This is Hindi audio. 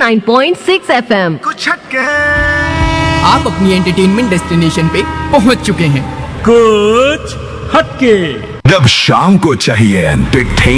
89.6 FM। कुछ हटके आप अपनी एंटरटेनमेंट डेस्टिनेशन पे पहुंच चुके हैं। कुछ हटके। जब शाम को चाहिए एंटरटेन